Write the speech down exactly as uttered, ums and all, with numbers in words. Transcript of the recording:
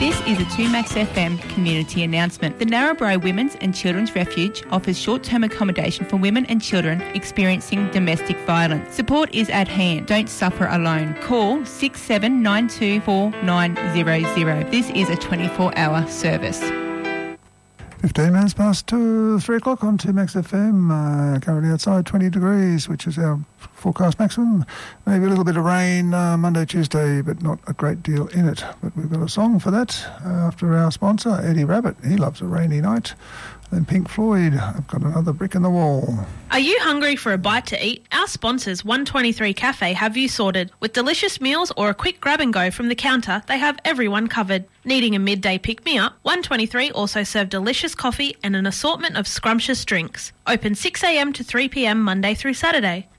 This is a two Max F M community announcement. The Narrabri Women's and Children's Refuge offers short-term accommodation for women and children experiencing domestic violence. Support is at hand. Don't suffer alone. Call six seven nine two four nine zero zero. This is a twenty-four hour service. fifteen minutes past two, three o'clock on two Max F M. Uh, currently outside twenty degrees, which is our forecast maximum. Maybe a little bit of rain uh, Monday, Tuesday, but not a great deal in it. But we've got a song for that uh, after our sponsor, Eddie Rabbit. He loves a rainy night. Then Pink Floyd, I've got another brick in the wall. Are you hungry for a bite to eat? Our sponsors, one twenty-three Cafe, have you sorted. With delicious meals or a quick grab and go from the counter, they have everyone covered. Needing a midday pick-me-up? one twenty-three also serve delicious coffee and an assortment of scrumptious drinks. Open six a m to three p m Monday through Saturday.